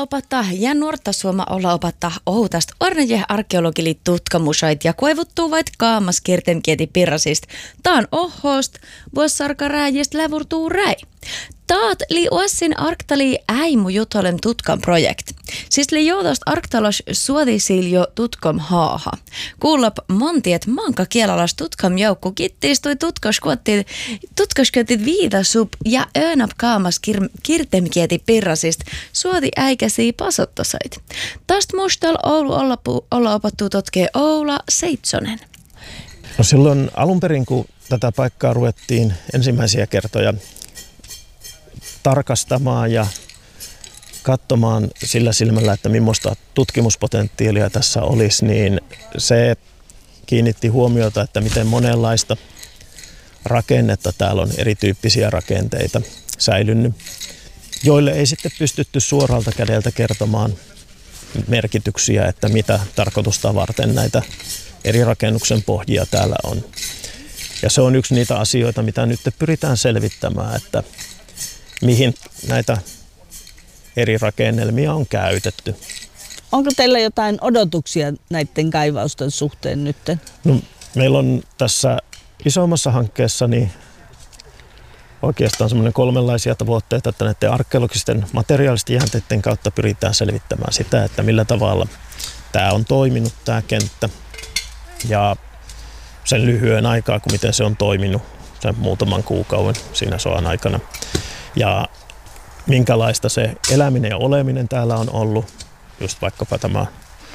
opattaa ja nuorta Suoma olla opattaa ohutast orneje arkeologili tutkamusait ja koivuttuu vait kaamas kirtemkieti pirrasist. Taan ohost, vuossarka rääjist lävurtuu räi. Taat li uassin arktali äimu jutolem tutkan projekt. Siis li joutost arktalos suodisiljo tutkom haaha. Kuulap montiet manka kielalas tutkam joukku kittiistui tutkaskiotit viidasup ja öönap kaamas kirtemkieti pirrasist suodi äikäsi pasottosait. Tast mustal Oulu olla opattuu totkee Oula Seitsonen. No silloin alun perin, kun tätä paikkaa ruvettiin ensimmäisiä kertoja tarkastamaan ja katsomaan sillä silmällä, että millaista tutkimuspotentiaalia tässä olisi, niin se kiinnitti huomiota, että miten monenlaista rakennetta täällä on, erityyppisiä rakenteita säilynyt, joille ei sitten pystytty suoralta kädeltä kertomaan merkityksiä, että mitä tarkoitusta varten näitä eri rakennuksen pohjia täällä on. Ja se on yksi niitä asioita, mitä nyt pyritään selvittämään, että mihin näitä eri rakennelmia on käytetty. Onko teillä jotain odotuksia näiden kaivausten suhteen nyt? No, meillä on tässä isommassa hankkeessa niin oikeastaan semmoinen kolmenlaisia tavoitteita, että näiden arkeologisten materiaalisten jäänteiden kautta pyritään selvittämään sitä, että millä tavalla tämä on toiminut, tämä kenttä, ja sen lyhyen aikaa, kun miten se on toiminut, sen muutaman kuukauden siinä sodan aikana. Ja minkälaista se eläminen ja oleminen täällä on ollut, just vaikkapa tämä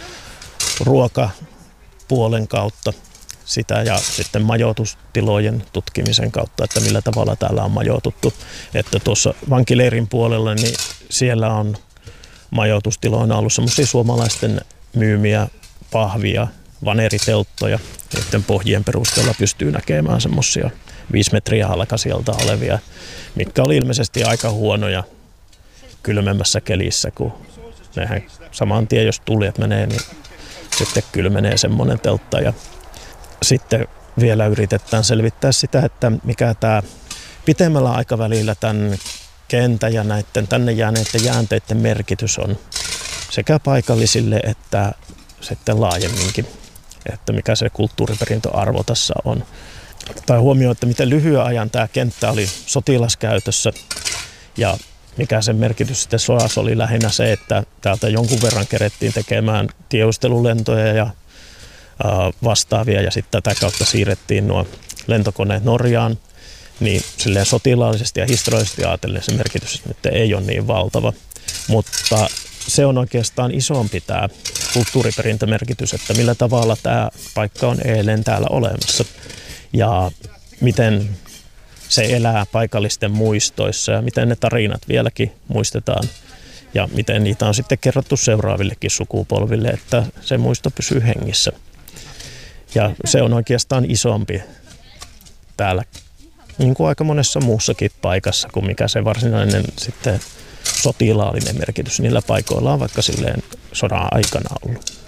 ruokapuolen kautta sitä ja sitten majoitustilojen tutkimisen kautta, että millä tavalla täällä on majoituttu. Että tuossa vankileirin puolella, niin siellä on majoitustiloina ollut semmoisia suomalaisten myymiä pahvia, vaneritelttoja, joiden pohjien perusteella pystyy näkemään semmoisia 5 metriä halkasijalta olevia, mitkä oli ilmeisesti aika huonoja kylmemmässä kelissä, kun nehän saman tien, jos tulijat menee, niin sitten kylmenee semmoinen teltta. Ja sitten vielä yritetään selvittää sitä, että mikä tämä pitemmällä aikavälillä tämän kentän ja näiden tänne jääneiden jäänteiden merkitys on sekä paikallisille että sitten laajemminkin, että mikä se kulttuuriperintöarvo tässä on. Tai huomioon, että miten lyhyen ajan tämä kenttä oli sotilaskäytössä ja mikä sen merkitys sitten sodassa oli lähinnä se, että täältä jonkun verran kerettiin tekemään tiedustelulentoja ja vastaavia ja sitten tätä kautta siirrettiin nuo lentokoneet Norjaan, niin silleen sotilaallisesti ja historiallisesti ajatellen se merkitys nyt ei ole niin valtava, mutta se on oikeastaan isompi tämä kulttuuriperintömerkitys, että millä tavalla tämä paikka on eilen täällä olemassa ja miten se elää paikallisten muistoissa ja miten ne tarinat vieläkin muistetaan ja miten niitä on sitten kerrottu seuraavillekin sukupolville, että se muisto pysyy hengissä. Ja se on oikeastaan isompi täällä, niin kuin aika monessa muussakin paikassa, kuin mikä se varsinainen sitten sotilaallinen merkitys niillä paikoilla on vaikka silleen sodan aikana ollut.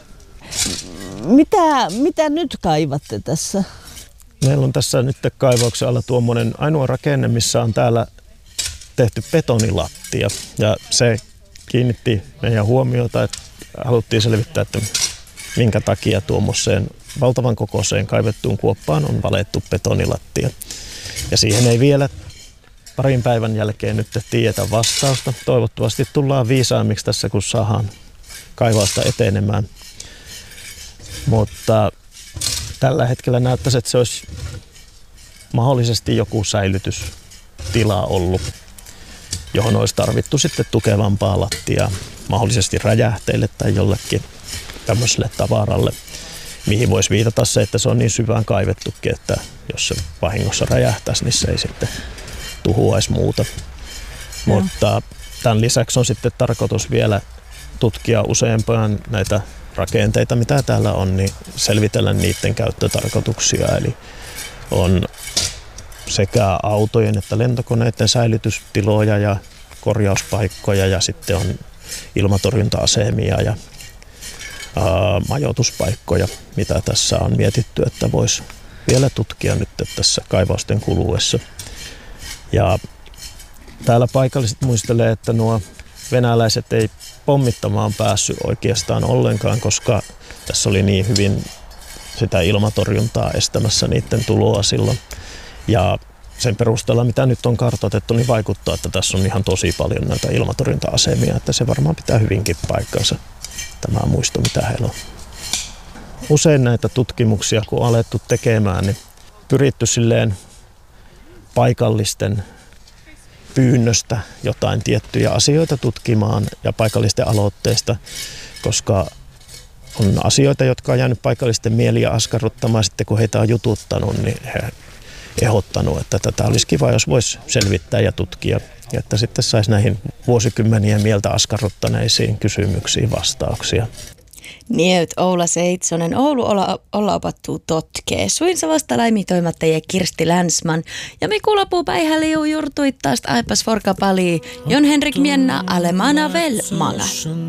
Mitä nyt kaivatte tässä? Meillä on tässä nyt kaivauksen alla tuommoinen ainoa rakenne, missä on täällä tehty betonilattia. Ja se kiinnitti meidän huomiota, että haluttiin selvittää, että minkä takia tuommoiseen valtavan kokoiseen kaivettuun kuoppaan on valettu betonilattia. Ja siihen ei vielä parin päivän jälkeen nyt tiedetä vastausta. Toivottavasti tullaan viisaammiksi tässä, kun saadaan kaivausta etenemään. Mutta tällä hetkellä näyttäisi, että se olisi mahdollisesti joku säilytystila ollut, johon olisi tarvittu sitten tukevampaa lattiaa, mahdollisesti räjähteille tai jollekin tämmöiselle tavaralle, mihin voisi viitata se, että se on niin syvään kaivettukin, että jos se vahingossa räjähtäisi, niin se ei sitten tuhoaisi muuta. Mutta tämän lisäksi on sitten tarkoitus vielä tutkia useampaan näitä rakenteita, mitä täällä on, niin selvitellä niiden käyttötarkoituksia. Eli on sekä autojen että lentokoneiden säilytystiloja ja korjauspaikkoja ja sitten on ilmatorjunta-asemia ja majoituspaikkoja, mitä tässä on mietitty, että voisi vielä tutkia nyt tässä kaivausten kuluessa. Ja täällä paikalliset muistelee, että nuo venäläiset ei pommittamaan päässyt oikeastaan ollenkaan, koska tässä oli niin hyvin sitä ilmatorjuntaa estämässä niiden tuloa silloin. Ja sen perusteella, mitä nyt on kartoitettu, niin vaikuttaa, että tässä on ihan tosi paljon näitä ilmatorjunta-asemia, että se varmaan pitää hyvinkin paikkansa, tämä muisto, mitä heillä on. Usein näitä tutkimuksia, kun on alettu tekemään, niin pyritty silleen paikallisten pyynnöstä jotain tiettyjä asioita tutkimaan ja paikallisten aloitteista, koska on asioita, jotka on jäänyt paikallisten mieliä askarruttamaan. Sitten kun heitä on jututtanut, niin he ehdottanut, että tätä olisi kiva, jos voisi selvittää ja tutkia. Ja että sitten saisi näihin vuosikymmeniä mieltä askarruttaneisiin kysymyksiin vastauksia. Nieut Oula Seitsonen, Oulu olla opattuu totkee. Suinsa vasta laimitoimattaja Kirsti Länsman. Ja me kuulapuu päihäliu jurtuittaast aipas forkapali. Jon Henrik Mienna alemana vel manga.